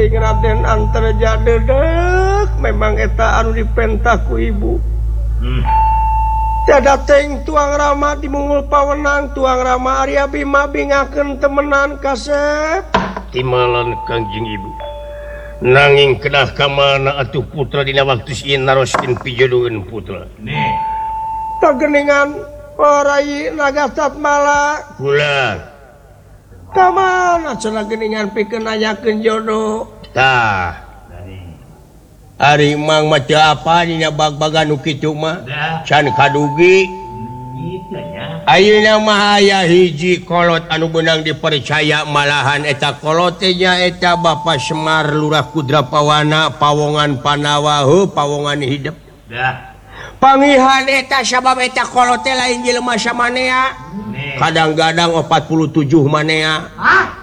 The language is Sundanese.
Raden antara jadedek memang eta anu dipentaku ibu tiada teng tuang rama dimungul pawenang tuang rama Arya Bima bingakeun temenan kasep timalan Kangjeng Ibu nanging kedah ka mana atuh putra dina waktu sieun naroskeun pijodohan putra tageningan Rai Nagatatmala kula ka mana cenah geuningan pikeun ayakeun jodoh tah ari mang maca apa dina bag-bagan nu kitu mah can kadugi ayeuna mah aya hiji kolot anu beunang dipercaya malahan eta kolot teh nya eta Bapak Semar Lurah Kudrapawana Pawongan Panawa heuh pawongan hidup pangihan eta sabab eta kolot teh lain jelema samanea kadang-kadang 47 manea